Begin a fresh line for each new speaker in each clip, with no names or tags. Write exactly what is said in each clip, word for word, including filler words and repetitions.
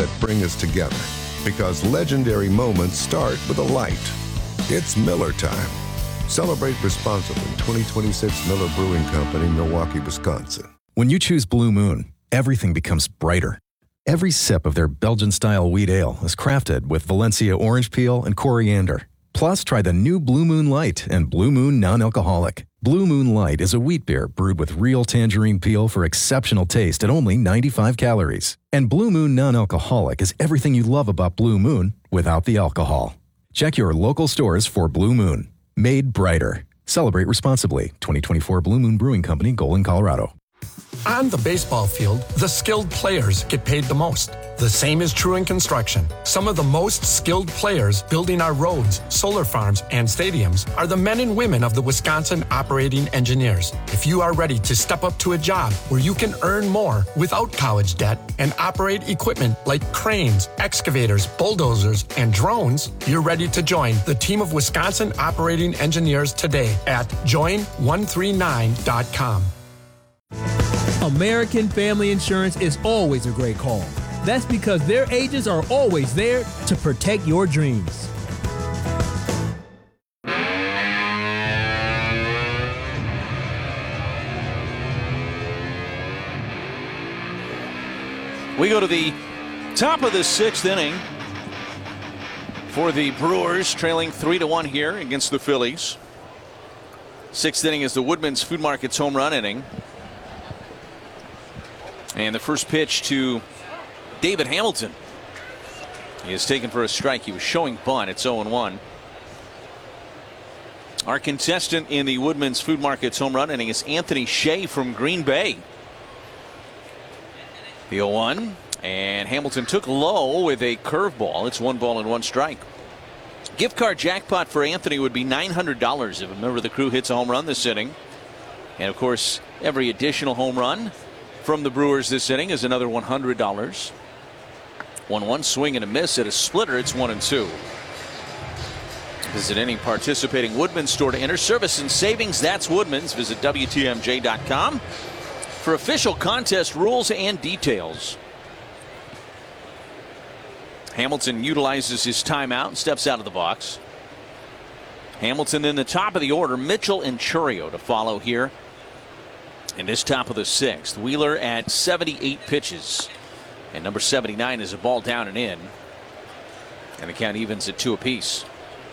that bring us together. Because legendary moments start with a light. It's Miller time. Celebrate responsibly. twenty twenty-six Miller Brewing Company, Milwaukee, Wisconsin.
When you choose Blue Moon, everything becomes brighter. Every sip of their Belgian-style wheat ale is crafted with Valencia orange peel and coriander. Plus, try the new Blue Moon Light and Blue Moon Non-Alcoholic. Blue Moon Light is a wheat beer brewed with real tangerine peel for exceptional taste at only ninety-five calories. And Blue Moon Non-Alcoholic is everything you love about Blue Moon without the alcohol. Check your local stores for Blue Moon. Made brighter. Celebrate responsibly. twenty twenty-four Blue Moon Brewing Company, Golden, Colorado.
On the baseball field, the skilled players get paid the most. The same is true in construction. Some of the most skilled players building our roads, solar farms, and stadiums are the men and women of the Wisconsin Operating Engineers. If you are ready to step up to a job where you can earn more without college debt and operate equipment like cranes, excavators, bulldozers, and drones, you're ready to join the team of Wisconsin Operating Engineers today at join one three nine dot com.
American Family Insurance is always a great call. That's because their agents are always there to protect your dreams.
We go to the top of the sixth inning for the Brewers, trailing three to one here against the Phillies. Sixth inning is the Woodman's Food Market's home run inning. And the first pitch to David Hamilton. He is taken for a strike. He was showing bunt. It's oh and one. Our contestant in the Woodman's Food Market's home run inning is Anthony Shea from Green Bay. The oh one. And Hamilton took low with a curveball. It's one ball and one strike. Gift card jackpot for Anthony would be nine hundred dollars if a member of the crew hits a home run this inning. And of course, every additional home run from the Brewers this inning is another one hundred dollars. one one swing and a miss at a splitter. It's one and two. Visit any participating Woodman's store to enter. Service and savings, that's Woodman's. Visit W T M J dot com for official contest rules and details. Hamilton utilizes his timeout and steps out of the box. Hamilton in the top of the order. Mitchell and Chourio to follow here in this top of the sixth. Wheeler at seventy-eight pitches. And number seventy-nine is a ball down and in. And the count evens at two apiece.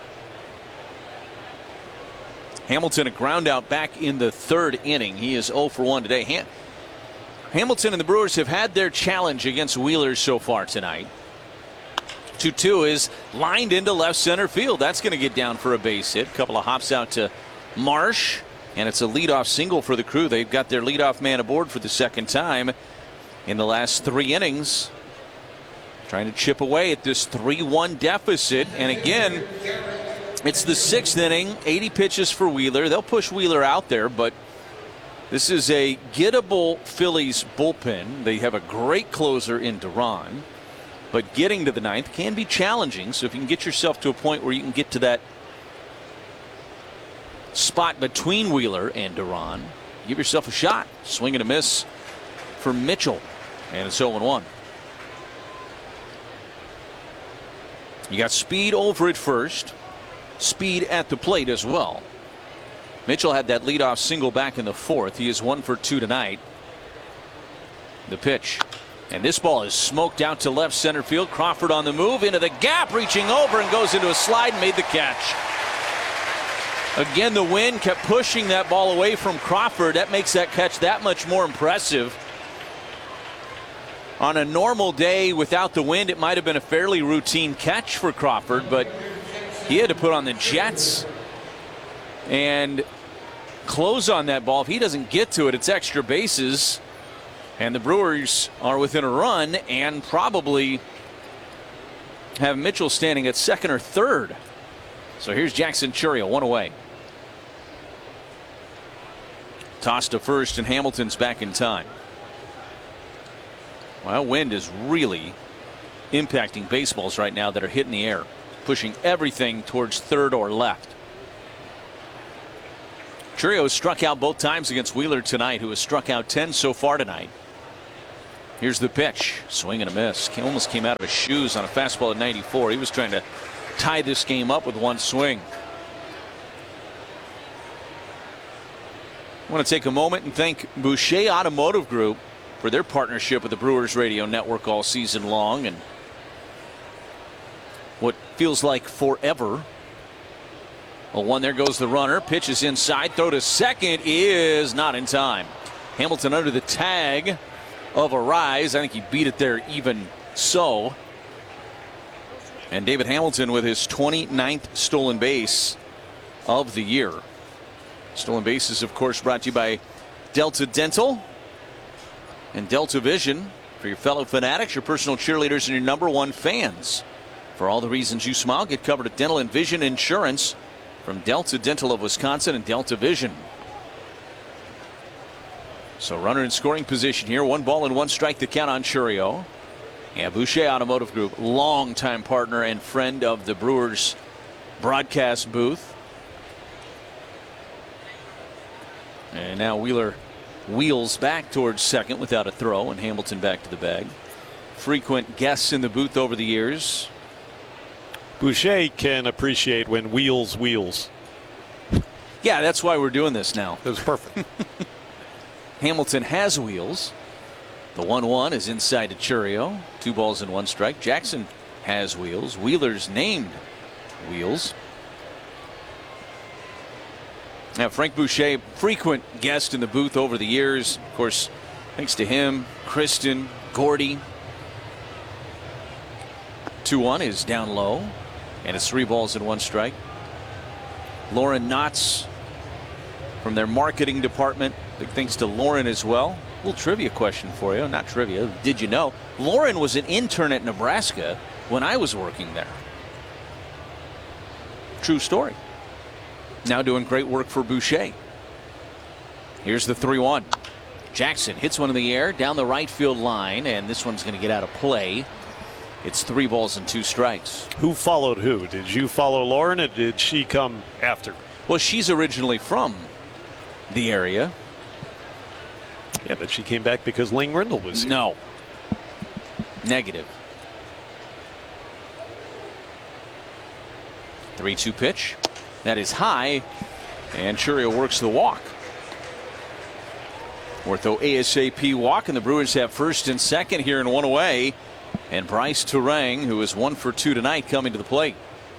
Hamilton a ground out back in the third inning. He is oh for one today. Ham Hamilton and the Brewers have had their challenge against Wheeler so far tonight. two two is lined into left center field. That's going to get down for a base hit. A couple of hops out to Marsh. And it's a leadoff single for the crew. They've got their leadoff man aboard for the second time in the last three innings. Trying to chip away at this three one deficit. And again, it's the sixth inning, eighty pitches for Wheeler. They'll push Wheeler out there, but this is a gettable Phillies bullpen. They have a great closer in Duran, but getting to the ninth can be challenging. So if you can get yourself to a point where you can get to that spot between Wheeler and Duran, give yourself a shot. Swing and a miss for Mitchell, and it's oh and one. You got Speed over at first, Speed at the plate as well. Mitchell had that leadoff single back in the fourth. He is one for two tonight. The pitch, and this ball is smoked out to left center field. Crawford on the move into the gap, reaching over, and goes into a slide and made the catch. Again, the wind kept pushing that ball away from Crawford. That makes that catch that much more impressive. On a normal day without the wind, it might have been a fairly routine catch for Crawford, but he had to put on the jets and close on that ball. If he doesn't get to it, it's extra bases, and the Brewers are within a run and probably have Mitchell standing at second or third. So here's Jackson Chourio, one away. Toss to first, and Hamilton's back in time. Well, wind is really impacting baseballs right now that are hitting the air, pushing everything towards third or left. Chourio struck out both times against Wheeler tonight, who has struck out ten so far tonight. Here's the pitch. Swing and a miss. He almost came out of his shoes on a fastball at ninety-four. He was trying to tie this game up with one swing. I want to take a moment and thank Boucher Automotive Group for their partnership with the Brewers Radio Network all season long, and what feels like forever. Well, one, there goes the runner. Pitch is inside. Throw to second is not in time. Hamilton under the tag of a rise. I think he beat it there even so. And David Hamilton with his twenty-ninth stolen base of the year. Stolen bases, of course, brought to you by Delta Dental and Delta Vision. For your fellow fanatics, your personal cheerleaders, and your number one fans. For all the reasons you smile, get covered at Dental and Vision Insurance from Delta Dental of Wisconsin and Delta Vision. So runner in scoring position here. One ball and one strike to count on Chourio. Yeah, Boucher Automotive Group, longtime partner and friend of the Brewers broadcast booth. And now Wheeler wheels back towards second without a throw, and Hamilton back to the bag. Frequent guests in the booth over the years.
Boucher can appreciate when wheels wheels.
Yeah, that's why we're doing this now.
That was perfect.
Hamilton has wheels. The one one is inside to Chourio. Two balls and one strike. Jackson has wheels. Wheeler's named wheels. Now, Frank Boucher, frequent guest in the booth over the years. Of course, thanks to him, Kristen, Gordy. two one is down low, and it's three balls and one strike. Lauren Knotts from their marketing department. Big thanks to Lauren as well. A little trivia question for you. Not trivia. Did you know Lauren was an intern at Nebraska when I was working there? True story. Now doing great work for Boucher. Here's the three one. Jackson hits one in the air down the right field line, and this one's going to get out of play. It's three balls and two strikes.
Who followed who? Did you follow Lauren, or did she come after?
Well, she's originally from the area.
Yeah, but she came back because Lane Grindle was here.
No. Negative. three two pitch. That is high, and Chourio works the walk. Ortho ASAP walk, and the Brewers have first and second here and one away. And Bryce Turang, who is one for two tonight, coming to the plate.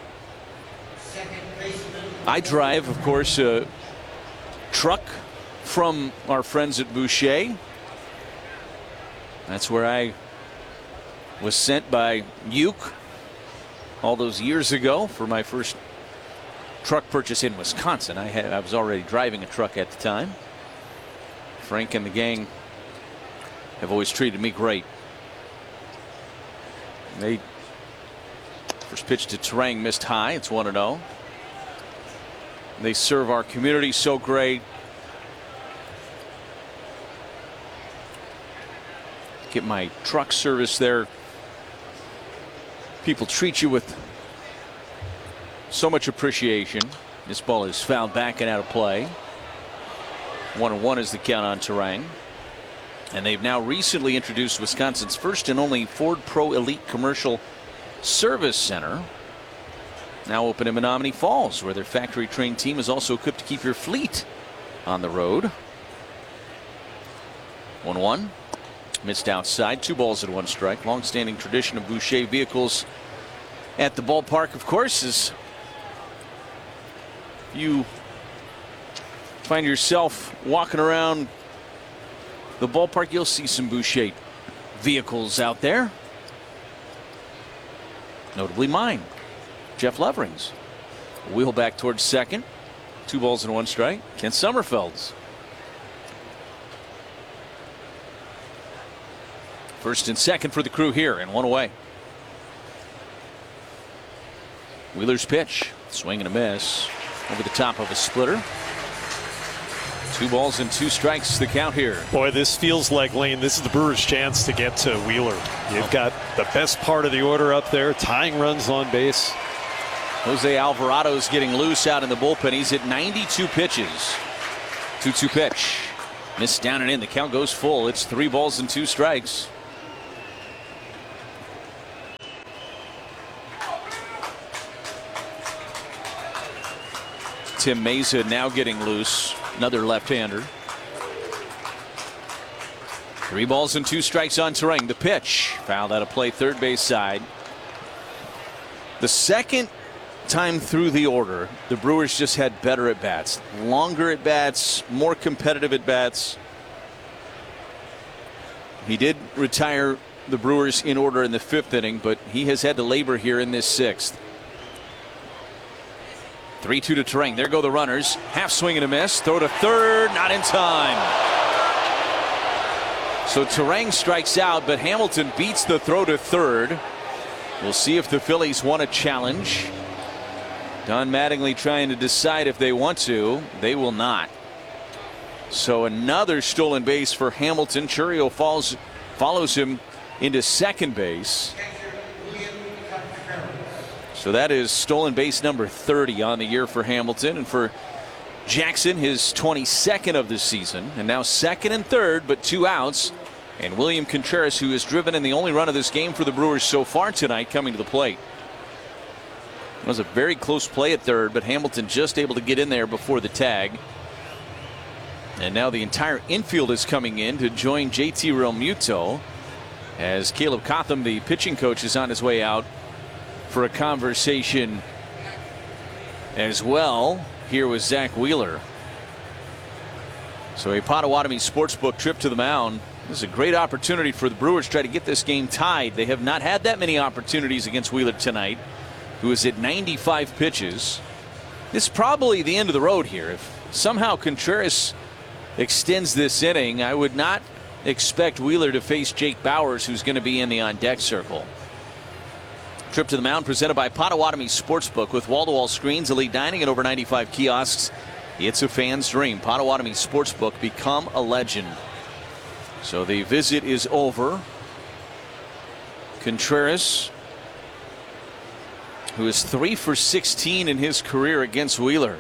I drive, of course, a truck from our friends at Boucher. That's where I was sent by Uke all those years ago for my first truck purchase in Wisconsin. I had I was already driving a truck at the time. Frank and the gang have always treated me great. They first pitch to Turang missed high. It's one and oh. They serve our community so great. Get my truck service there. People treat you with so much appreciation. This ball is fouled back and out of play. One and one is the count on Turang. And they've now recently introduced Wisconsin's first and only Ford Pro Elite Commercial Service Center. Now open in Menominee Falls, where their factory trained team is also equipped to keep your fleet on the road. one one. Missed outside. Two balls and one strike. Long-standing tradition of Boucher vehicles at the ballpark, of course, is you find yourself walking around the ballpark, you'll see some Boucher vehicles out there. Notably mine, Jeff Levering's. Wheel back towards second. Two balls and one strike. Kent Sommerfeld's. First and second for the crew here, and one away. Wheeler's pitch. Swing and a miss. Over the top of a splitter. Two balls and two strikes the count here.
Boy, this feels like, Lane, this is the Brewers' chance to get to Wheeler. You've got the best part of the order up there, tying runs on base.
Jose Alvarado's getting loose out in the bullpen. He's hit ninety-two pitches. two two pitch. Missed down and in. The count goes full. It's three balls and two strikes. Tim Mesa now getting loose. Another left-hander. Three balls and two strikes on Turang. The pitch. Fouled out of play, third base side. The second time through the order, the Brewers just had better at bats. Longer at bats, more competitive at bats. He did retire the Brewers in order in the fifth inning, but he has had to labor here in this sixth. three two to Turang. There go the runners. Half swing and a miss. Throw to third. Not in time. So Turang strikes out, but Hamilton beats the throw to third. We'll see if the Phillies want a challenge. Don Mattingly trying to decide if they want to. They will not. So another stolen base for Hamilton. Chourio falls, follows him into second base. So that is stolen base number thirty on the year for Hamilton, and for Jackson, his twenty-second of the season, and now second and third, but two outs. And William Contreras, who has driven in the only run of this game for the Brewers so far tonight, coming to the plate. It was a very close play at third, but Hamilton just able to get in there before the tag. And now the entire infield is coming in to join J T Realmuto, as Caleb Cotham, the pitching coach, is on his way out for a conversation as well. Here was Zach Wheeler. So a Potawatomi Sportsbook trip to the mound. This is a great opportunity for the Brewers to try to get this game tied. They have not had that many opportunities against Wheeler tonight, who is at ninety-five pitches. This is probably the end of the road here. If somehow Contreras extends this inning, I would not expect Wheeler to face Jake Bauers, who's going to be in the on-deck circle. Trip to the mound presented by Potawatomi Sportsbook, with wall-to-wall screens, elite dining, and over ninety-five kiosks. It's a fan's dream. Potawatomi Sportsbook, become a legend. So the visit is over. Contreras, who is three for sixteen in his career against Wheeler.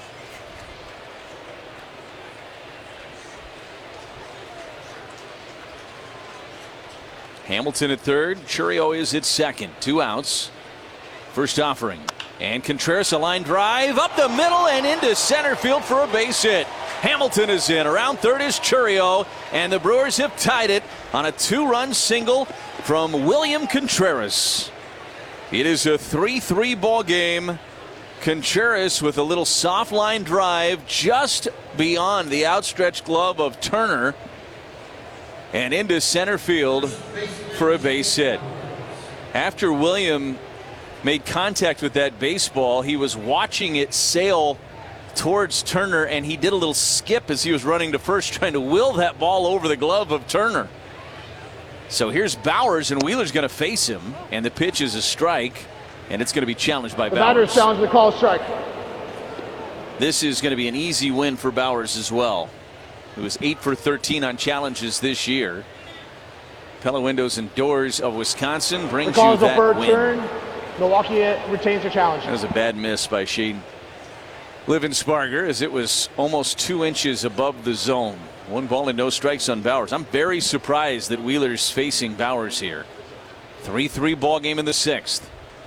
Hamilton at third. Chourio is at second. Two outs. First offering. And Contreras, a line drive up the middle and into center field for a base hit. Hamilton is in. Around third is Chourio, and the Brewers have tied it on a two-run single from William Contreras. It is a three three ball game. Contreras with a little soft line drive just beyond the outstretched glove of Turner and into center field for a base hit. After William made contact with that baseball, he was watching it sail towards Turner, and he did a little skip as he was running to first, trying to will that ball over the glove of Turner. So here's Bauers, and Wheeler's going to face him, and the pitch is a strike, and it's going to be challenged by
the
Bauers.
batter challenged the call strike.
This is going to be an easy win for Bauers as well, who was eight for thirteen on challenges this year. Pella Windows and Doors of Wisconsin brings you that
bird
win.
Turn. Milwaukee retains their challenge.
That was a bad miss by Shaden Livensparger, as it was almost two inches above the zone. One ball and no strikes on Bauers. I'm very surprised that Wheeler's facing Bauers here. three three ball game in the sixth.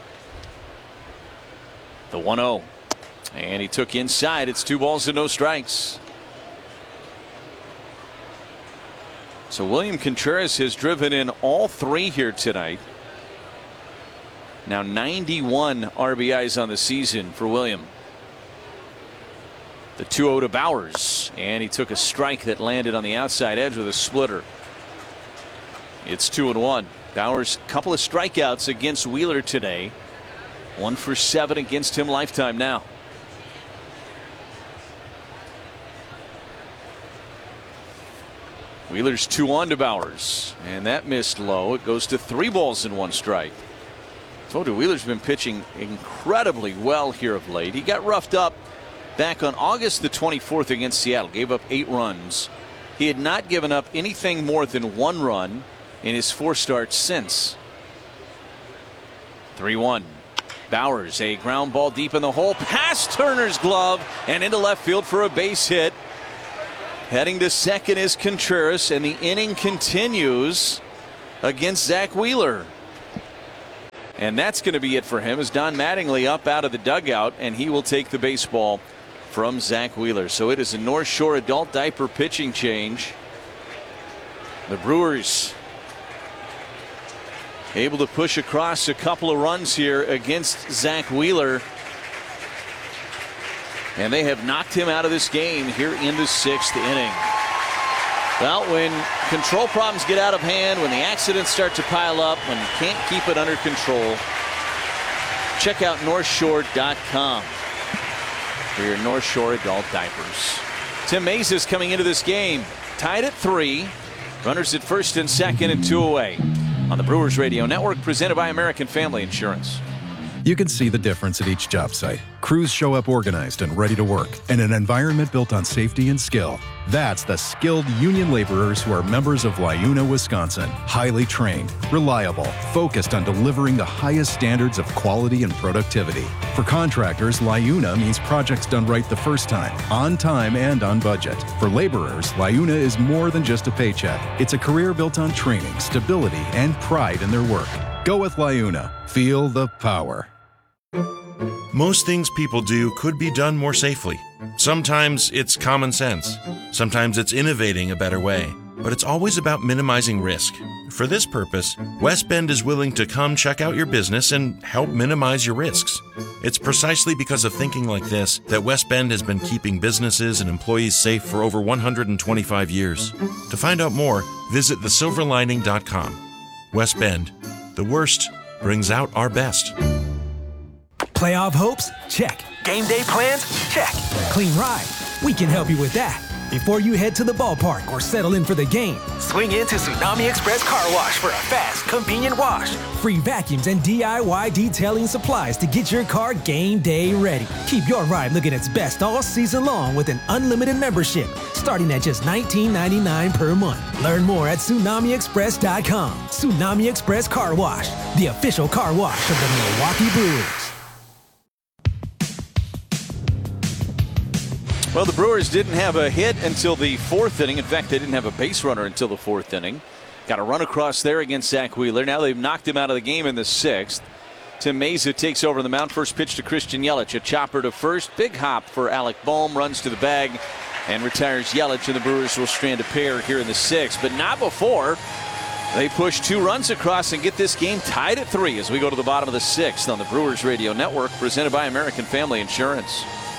The one oh. And he took inside. It's two balls and no strikes. So William Contreras has driven in all three here tonight. Now ninety-one R B Is on the season for William. The two oh to Bauers, and he took a strike that landed on the outside edge with a splitter. It's two and one. Bauers, a couple of strikeouts against Wheeler today. One for seven against him lifetime now. Wheeler's two on to Bauers, and that missed low. It goes to three balls and one strike. Told you, Wheeler's been pitching incredibly well here of late. He got roughed up back on August the twenty-fourth against Seattle. Gave up eight runs. He had not given up anything more than one run in his four starts since. three one. Bauers, a ground ball deep in the hole, past Turner's glove and into left field for a base hit. Heading to second is Contreras, and the inning continues against Zach Wheeler. And that's going to be it for him, as Don Mattingly up out of the dugout, and he will take the baseball from Zach Wheeler. So it is a North Shore adult diaper pitching change. The Brewers able to push across a couple of runs here against Zach Wheeler. And they have knocked him out of this game here in the sixth inning. Well, when control problems get out of hand, when the accidents start to pile up, when you can't keep it under control, check out North Shore dot com for your North Shore adult diapers. Tim Mayes coming into this game, tied at three. Runners at first and second and two away. On the Brewers Radio Network, presented by American Family Insurance.
You can see the difference at each job site. Crews show up organized and ready to work in an environment built on safety and skill. That's the skilled union laborers who are members of LIUNA, Wisconsin. Highly trained, reliable, focused on delivering the highest standards of quality and productivity. For contractors, LIUNA means projects done right the first time, on time and on budget. For laborers, LIUNA is more than just a paycheck. It's a career built on training, stability, and pride in their work. Go with LIUNA. Feel the power.
Most things people do could be done more safely. Sometimes it's common sense. Sometimes it's innovating a better way. But it's always about minimizing risk. For this purpose, West Bend is willing to come check out your business and help minimize your risks. It's precisely because of thinking like this that West Bend has been keeping businesses and employees safe for over one hundred twenty-five years. To find out more, visit the silver lining dot com. West Bend. The worst brings out our best.
Playoff hopes? Check. Game day plans? Check. Clean ride? We can help you with that. Before you head to the ballpark or settle in for the game, swing into Tsunami Express Car Wash for a fast, convenient wash. Free vacuums and D I Y detailing supplies to get your car game day ready. Keep your ride looking its best all season long with an unlimited membership, starting at just nineteen ninety-nine per month. Learn more at tsunami express dot com. Tsunami Express Car Wash, the official car wash of the Milwaukee Brewers.
Well, the Brewers didn't have a hit until the fourth inning. In fact, they didn't have a base runner until the fourth inning. Got a run across there against Zach Wheeler. Now they've knocked him out of the game in the sixth. Tim Mayes takes over the mound. First pitch to Christian Yelich. A chopper to first. Big hop for Alec Bohm. Runs to the bag and retires Yelich. And the Brewers will strand a pair here in the sixth. But not before they push two runs across and get this game tied at three as we go to the bottom of the sixth on the Brewers Radio Network, presented by American Family Insurance.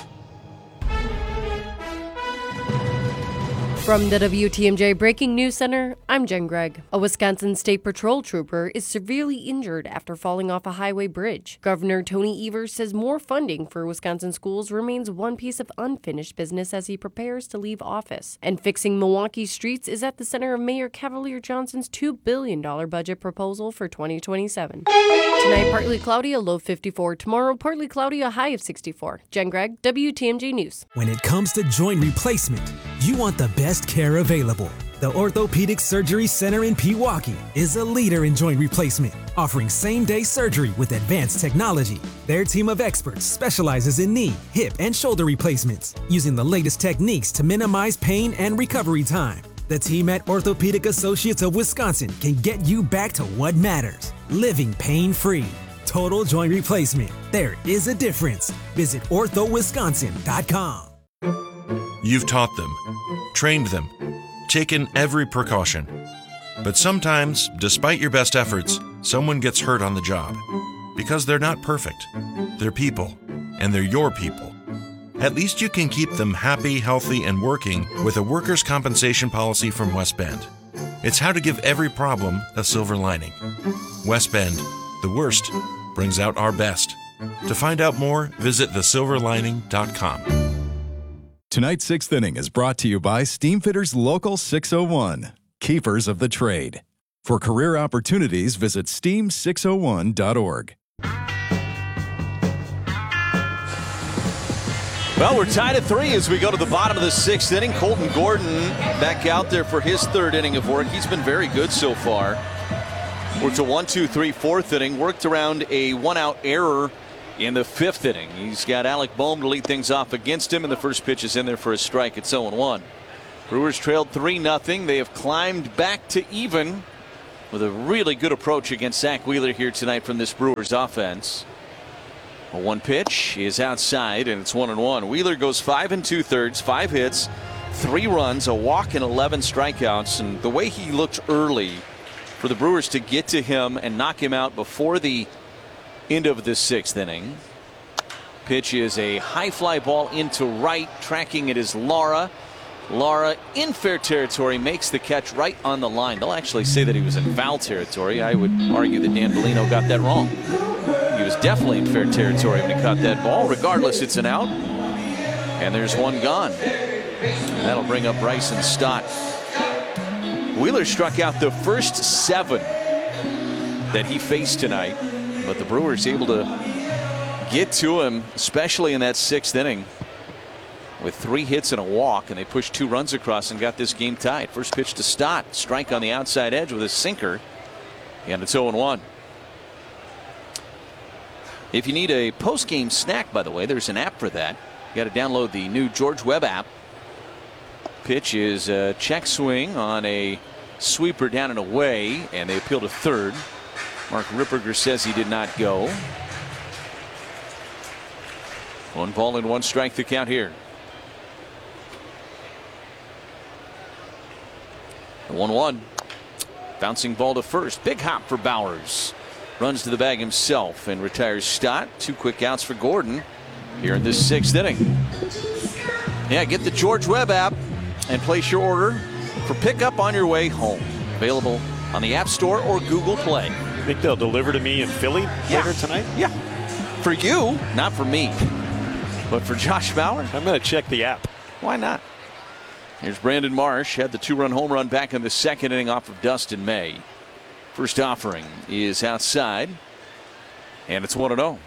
From the W T M J Breaking News Center, I'm Jen Gregg. A Wisconsin State Patrol trooper is severely injured after falling off a highway bridge. Governor Tony Evers says more funding for Wisconsin schools remains one piece of unfinished business as he prepares to leave office. And fixing Milwaukee streets is at the center of Mayor Cavalier Johnson's two billion dollars budget proposal for twenty twenty-seven. Tonight, partly cloudy, a low fifty-four. Tomorrow, partly cloudy, a high of sixty-four. Jen Gregg, W T M J News.
When it comes to joint replacement, you want the best care available. The Orthopedic Surgery Center in Pewaukee is a leader in joint replacement, offering same-day surgery with advanced technology. Their team of experts specializes in knee, hip, and shoulder replacements, using the latest techniques to minimize pain and recovery time. The team at Orthopedic Associates of Wisconsin can get you back to what matters, living pain-free. Total joint replacement. There is a difference. Visit ortho wisconsin dot com.
You've taught them, trained them, taken every precaution. But sometimes, despite your best efforts, someone gets hurt on the job. Because they're not perfect. They're people, and they're your people. At least you can keep them happy, healthy, and working with a workers' compensation policy from West Bend. It's how to give every problem a silver lining. West Bend, the worst brings out our best. To find out more, visit the silver lining dot com.
Tonight's sixth inning is brought to you by Steamfitters Local six oh one, Keepers of the Trade. For career opportunities, visit steam six oh one dot org.
Well, we're tied at three as we go to the bottom of the sixth inning. Colton Gordon back out there for his third inning of work. He's been very good so far. We're to one, two, three, fourth inning. Worked around a one-out error in the fifth inning. He's got Alec Bohm to lead things off against him, and the first pitch is in there for a strike. It's oh one. Brewers trailed three nothing. They have climbed back to even with a really good approach against Zach Wheeler here tonight from this Brewers offense. A one pitch is outside, and it's one and one. Wheeler goes five and two thirds, five hits, three runs, a walk, and eleven strikeouts. And the way he looked early for the Brewers to get to him and knock him out before the end of the sixth inning. Pitch is a high fly ball into right. Tracking it is Lara. Lara in fair territory makes the catch right on the line. They'll actually say that he was in foul territory. I would argue that Dan Bellino got that wrong. He was definitely in fair territory when he caught that ball. Regardless, it's an out. And there's one gone. And that'll bring up Bryson Stott. Wheeler struck out the first seven that he faced tonight, but the Brewers able to get to him, especially in that sixth inning, with three hits and a walk, and they pushed two runs across and got this game tied. First pitch to Stott, strike on the outside edge with a sinker, and it's oh and one. If you need a post-game snack, by the way, there's an app for that. You got to download the new George Webb app. Pitch is a check swing on a sweeper down and away, and they appeal to third. Mark Ripperger says he did not go. One ball and one strike to count here. one one. Bouncing ball to first. Big hop for Bowers. Runs to the bag himself and retires Stott. Two quick outs for Gordon here in this sixth inning. Yeah, get the George Webb app and place your order for pickup on your way home. Available on the App Store or Google Play.
Think they'll deliver to me in Philly
yeah.
later tonight?
Yeah. For you, not for me. But for Josh Bauer?
I'm going to check the app.
Why not? Here's Brandon Marsh. Had the two-run home run back in the second inning off of Dustin May. First offering is outside. And it's one and oh.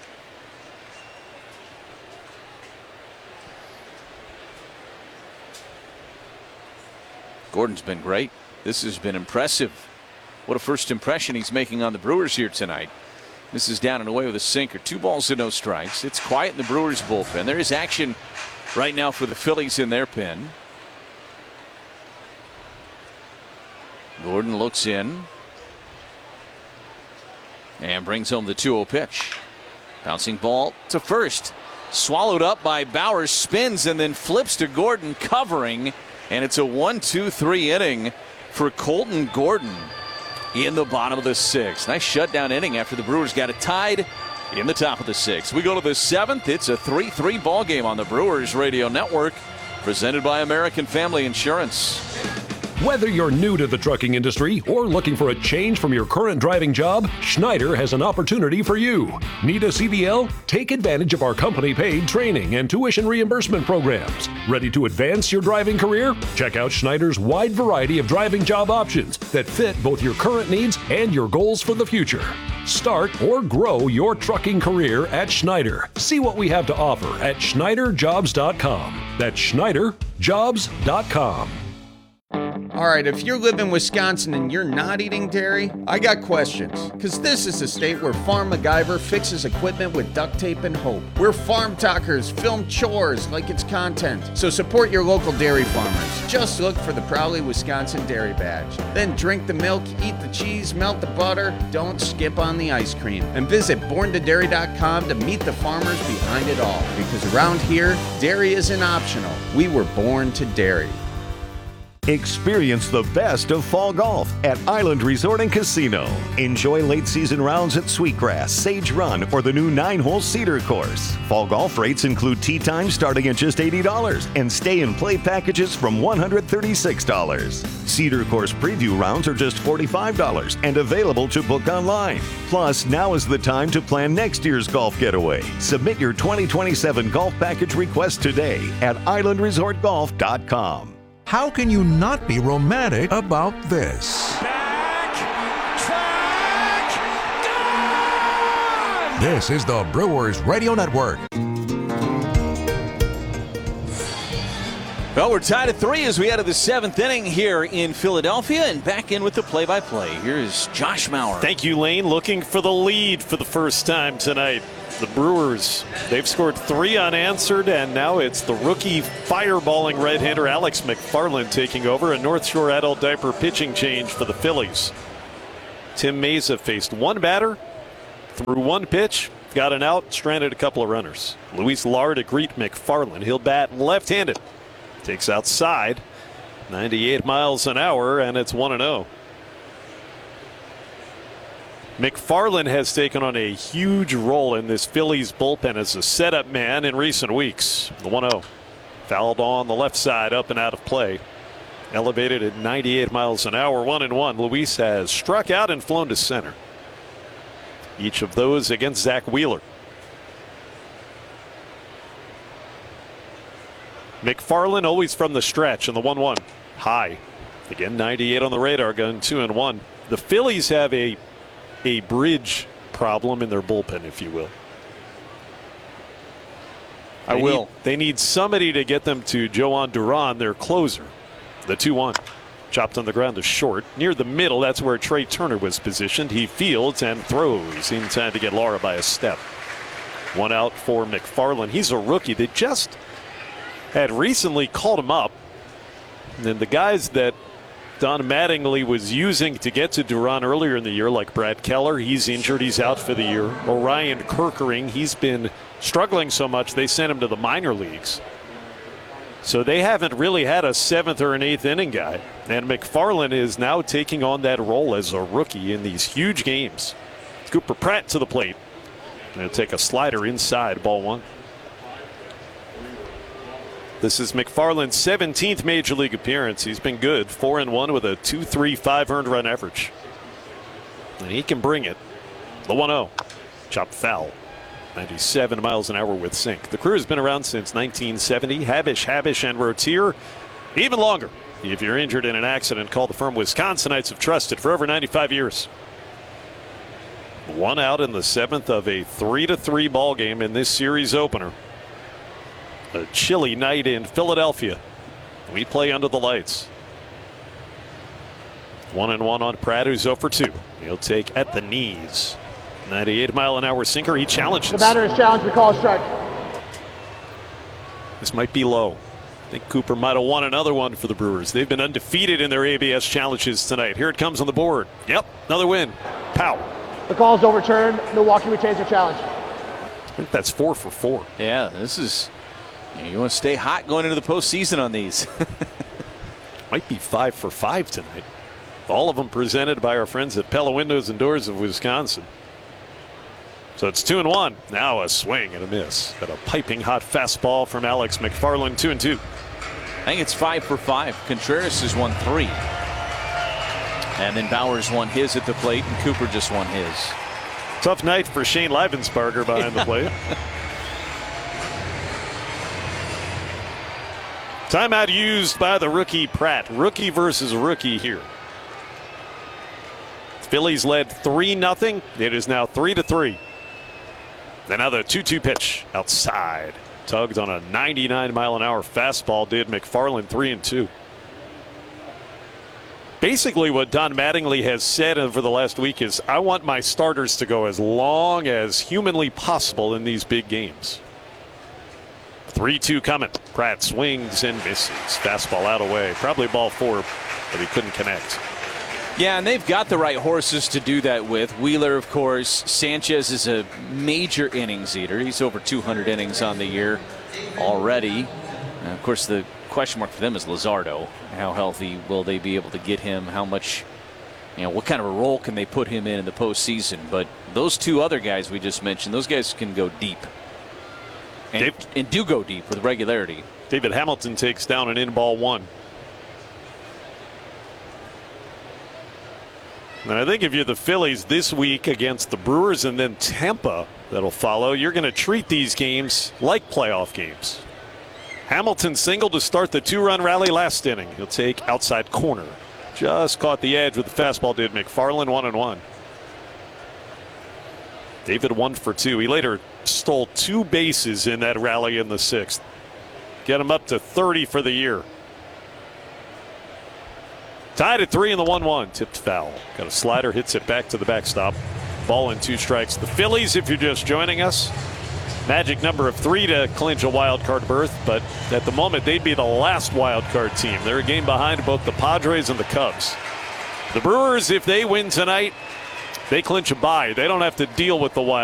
Gordon's been great. This has been impressive. What a first impression he's making on the Brewers here tonight. This is down and away with a sinker. Two balls and no strikes. It's quiet in the Brewers bullpen. There is action right now for the Phillies in their pen. Gordon looks in and brings home the two oh pitch. Bouncing ball to first. Swallowed up by Bowers. Spins and then flips to Gordon, covering. And it's a one two three inning for Colton Gordon in the bottom of the sixth. Nice shutdown inning after the Brewers got it tied in the top of the sixth. We go to the seventh. It's a three three ball game on the Brewers Radio Network, presented by American Family Insurance.
Whether you're new to the trucking industry or looking for a change from your current driving job, Schneider has an opportunity for you. Need a C D L? Take advantage of our company-paid training and tuition reimbursement programs. Ready to advance your driving career? Check out Schneider's wide variety of driving job options that fit both your current needs and your goals for the future. Start or grow your trucking career at Schneider. See what we have to offer at Schneider Jobs dot com. That's Schneider Jobs dot com.
All right, if you live in Wisconsin and you're not eating dairy, I got questions. Because this is a state where Farm MacGyver fixes equipment with duct tape and hope. Where Farm Talkers film chores like it's content. So support your local dairy farmers. Just look for the Proudly Wisconsin Dairy Badge. Then drink the milk, eat the cheese, melt the butter. Don't skip on the ice cream. And visit born to dairy dot com to meet the farmers behind it all. Because around here, dairy isn't optional. We were born to dairy.
Experience the best of fall golf at Island Resort and Casino. Enjoy late season rounds at Sweetgrass, Sage Run, or the new nine-hole Cedar course. Fall golf rates include tee time starting at just eighty dollars and stay and play packages from one hundred thirty-six dollars. Cedar course preview rounds are just forty-five dollars and available to book online. Plus, now is the time to plan next year's golf getaway. Submit your twenty twenty-seven golf package request today at island resort golf dot com.
How can you not be romantic about this?
Back, track, gone!
This is the Brewers Radio Network.
Well, we're tied at three as we head to the seventh inning here in Philadelphia, and back in with the play-by-play. Here's Josh Mauer.
Thank you, Lane. Looking for the lead for the first time tonight. The Brewers, they've scored three unanswered, and now it's the rookie fireballing right-hander Alex McFarland taking over, a North Shore adult diaper pitching change for the Phillies. Tim Mesa faced one batter, threw one pitch, got an out, stranded a couple of runners. Luis Lar to greet McFarland. He'll bat left-handed. Takes outside, ninety-eight miles an hour, and it's one and oh. McFarland has taken on a huge role in this Phillies bullpen as a setup man in recent weeks. The one oh. Fouled on the left side, up and out of play. Elevated at ninety-eight miles an hour, one and one. Luis has struck out and flown to center. Each of those against Zach Wheeler. McFarland always from the stretch in the one one. High. Again, ninety-eight on the radar gun, two and one. The Phillies have a, a bridge problem in their bullpen, if you will.
I
they
will.
Need, they need somebody to get them to Joan Duran, their closer. The two one. Chopped on the ground to short. Near the middle, that's where Trey Turner was positioned. He fields and throws in time to get Lara by a step. One out for McFarland. He's a rookie that just had recently called him up. And then the guys that Don Mattingly was using to get to Duran earlier in the year, like Brad Keller, he's injured. He's out for the year. Orion Kerkering, he's been struggling so much they sent him to the minor leagues. So they haven't really had a seventh or an eighth inning guy. And McFarland is now taking on that role as a rookie in these huge games. Cooper Pratt to the plate. Going to take a slider inside, ball one. This is McFarland's seventeenth major league appearance. He's been good, four and one with a two point three five earned run average. And he can bring it. The one oh. Chopped foul. ninety-seven miles an hour with sink. The crew has been around since nineteen seventy. Habish, Habish, and Rotier. Even longer. If you're injured in an accident, call the firm Wisconsinites have trusted for over ninety-five years. One out in the seventh of a three to three ball game in this series opener. A chilly night in Philadelphia. We play under the lights. One and one on Pratt, who's oh for two. He'll take at the knees. ninety-eight mile an hour sinker. He challenges.
The batter is challenged. We call a strike.
This might be low. I think Cooper might have won another one for the Brewers. They've been undefeated in their A B S challenges tonight. Here it comes on the board. Yep, another win. Pow.
The call is overturned. Milwaukee retains their challenge.
I think that's four for four.
Yeah, this is. You want to stay hot going into the postseason on these.
Might be five for five tonight. All of them presented by our friends at Pella Windows and Doors of Wisconsin. So it's two and one. Now a swing and a miss. Got a piping hot fastball from Alex McFarland, two and two.
I think it's five for five. Contreras has won three. And then Bowers won his at the plate, and Cooper just won his.
Tough night for Shane Livensparger behind the plate. Timeout used by the rookie Pratt. Rookie versus rookie here. Phillies led three nothing. It is now three to three. Another two two pitch outside. Tugged on a ninety-nine mile an hour fastball did McFarland, three and two. Basically what Don Mattingly has said over the last week is, I want my starters to go as long as humanly possible in these big games. three two coming. Pratt swings and misses. Fastball out away. Probably ball four, but he couldn't connect.
Yeah, and they've got the right horses to do that with. Wheeler, of course. Sanchez is a major innings eater. He's over two hundred innings on the year already. And of course, the question mark for them is Luzardo. How healthy will they be able to get him? How much, you know, what kind of a role can they put him in in the postseason? But those two other guys we just mentioned, those guys can go deep. And, Dave, and do go deep with regularity.
David Hamilton takes down an in ball one. And I think if you're the Phillies this week against the Brewers and then Tampa that'll follow, you're going to treat these games like playoff games. Hamilton singled to start the two-run rally last inning. He'll take outside corner. Just caught the edge with the fastball did McFarland, one and one. David one for two. He later stole two bases in that rally in the sixth. Get him up to thirty for the year. Tied at three in the one one. Tipped foul. Got a slider, hits it back to the backstop. Ball and two strikes. The Phillies, if you're just joining us, magic number of three to clinch a wild card berth, but at the moment they'd be the last wild card team. They're a game behind both the Padres and the Cubs. The Brewers, if they win tonight, they clinch a bye. They don't have to deal with the wild